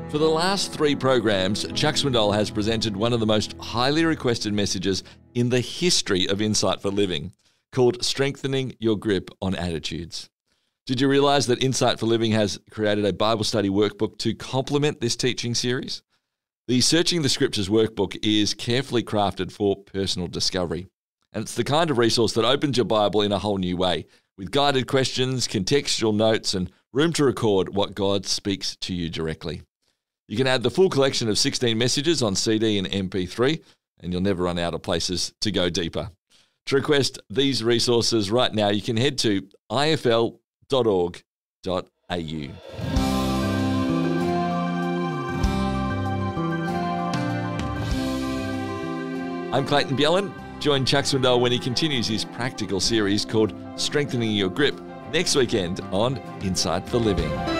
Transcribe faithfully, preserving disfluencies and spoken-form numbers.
For the last three programs, Chuck Swindoll has presented one of the most highly requested messages in the history of Insight for Living, called Strengthening Your Grip on Attitudes. Did you realize that Insight for Living has created a Bible study workbook to complement this teaching series? The Searching the Scriptures workbook is carefully crafted for personal discovery. And it's the kind of resource that opens your Bible in a whole new way, with guided questions, contextual notes, and room to record what God speaks to you directly. You can add the full collection of sixteen messages on C D and M P three, and you'll never run out of places to go deeper. To request these resources right now, you can head to I F L dot org dot A U. I'm Clayton Bjelland. Join Chuck Swindoll when he continues his practical series called Strengthening Your Grip next weekend on Insight for Living.